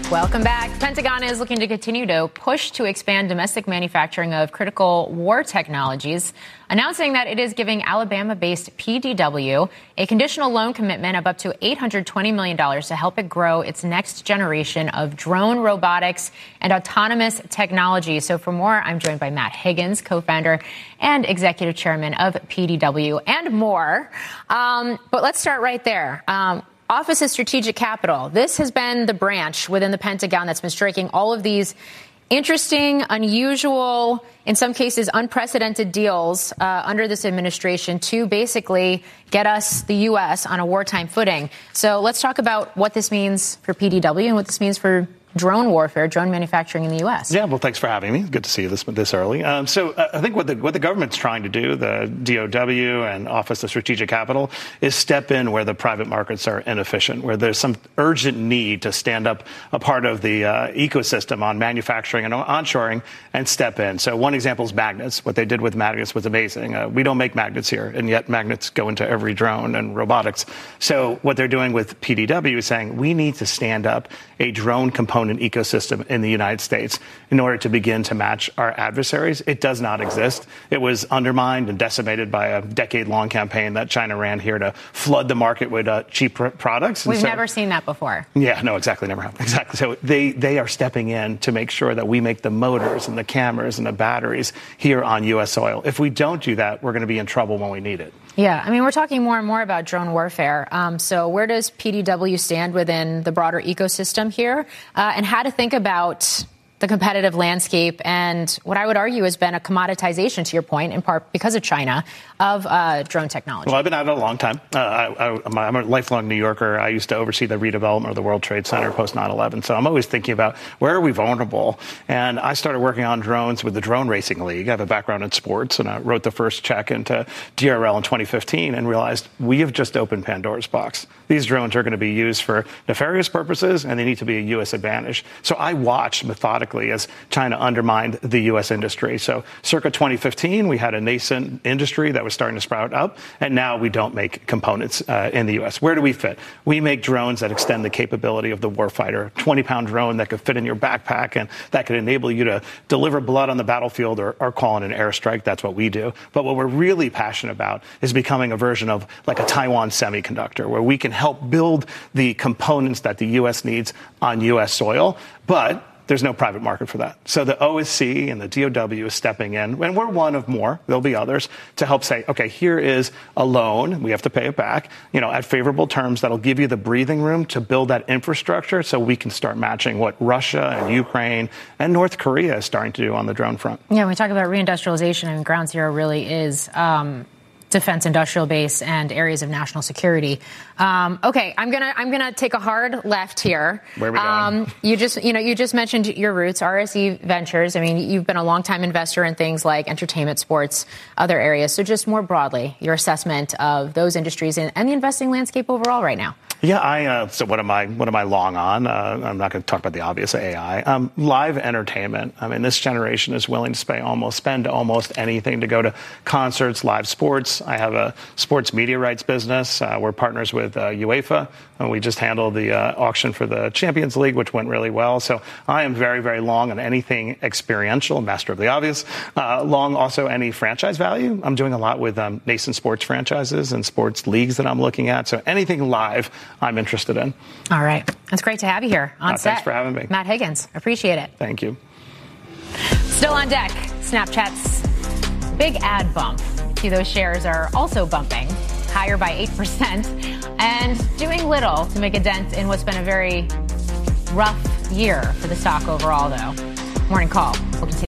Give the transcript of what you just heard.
Welcome back. The Pentagon is looking to continue to push to expand domestic manufacturing of critical war technologies, announcing that it is giving Alabama-based PDW a conditional loan commitment of up to $820 million to help it grow its next generation of drone robotics and autonomous technology. So for more, I'm joined by Matt Higgins, co-founder and executive chairman of PDW, and more. But let's start right there. Office of Strategic Capital. This has been the branch within the Pentagon that's been striking all of these interesting, unusual, in some cases unprecedented deals under this administration to basically get us, the U.S., on a wartime footing. So let's talk about what this means for PDW and what this means for drone warfare, drone manufacturing in the U.S. Yeah, well, thanks for having me. Good to see you this early. So I think what the government's trying to do, the DOW and Office of Strategic Capital, is step in where the private markets are inefficient, where there's some urgent need to stand up a part of the ecosystem on manufacturing and onshoring and step in. So one example is magnets. What they did with magnets was amazing. We don't make magnets here, and yet magnets go into every drone and robotics. So what they're doing with PDW is saying we need to stand up a drone component ecosystem in the United States in order to begin to match our adversaries. It does not exist. It was undermined and decimated by a decade-long campaign that China ran here to flood the market with cheap products. We've never seen that before. Yeah, no, exactly. Never happened. Exactly. So they are stepping in to make sure that we make the motors and the cameras and the batteries here on U.S. soil. If we don't do that, we're going to be in trouble when we need it. Yeah, I mean, we're talking more and more about drone warfare. So where does PDW stand within the broader ecosystem here? And how to think about the competitive landscape and what I would argue has been a commoditization, to your point, in part because of China, of drone technology. Well, I've been at it a long time. I'm a lifelong New Yorker. I used to oversee the redevelopment of the World Trade Center post 9/11. So I'm always thinking about where are we vulnerable? And I started working on drones with the Drone Racing League. I have a background in sports, and I wrote the first check into DRL in 2015 and realized we have just opened Pandora's box. These drones are going to be used for nefarious purposes, and they need to be a U.S. advantage. So I watched methodically as China undermined the U.S. industry. So circa 2015, we had a nascent industry that was starting to sprout up, and now we don't make components in the U.S. Where do we fit? We make drones that extend the capability of the warfighter, 20-pound drone that could fit in your backpack and that could enable you to deliver blood on the battlefield or call in an airstrike. That's what we do. But what we're really passionate about is becoming a version of like a Taiwan semiconductor, where we can help build the components that the U.S. needs on U.S. soil, but there's no private market for that. So the OSC and the DOW is stepping in, and we're one of more, there'll be others, to help say, okay, here is a loan, we have to pay it back, at favorable terms that'll give you the breathing room to build that infrastructure so we can start matching what Russia and Ukraine and North Korea is starting to do on the drone front. Yeah, when we talk about reindustrialization, and Ground Zero really is defense industrial base and areas of national security. Okay, I'm gonna take a hard left here. Where are we going? You just mentioned your roots, RSE Ventures. I mean, you've been a longtime investor in things like entertainment, sports, other areas. So just more broadly, your assessment of those industries and the investing landscape overall right now. Yeah, so what am I long on? I'm not going to talk about the obvious AI. Live entertainment. I mean, this generation is willing to spend almost anything to go to concerts, live sports. I have a sports media rights business. We're partners with UEFA. We just handled the auction for the Champions League, which went really well. So I am very, very long on anything experiential, master of the obvious. Long also any franchise value. I'm doing a lot with nascent sports franchises and sports leagues that I'm looking at. So anything live, I'm interested in. All right. It's great to have you here on set. Thanks for having me. Matt Higgins. Appreciate it. Thank you. Still on deck, Snapchat's big ad bump. See, those shares are also bumping higher by 8% and doing little to make a dent in what's been a very rough year for the stock overall, though. Morning Call. We'll continue.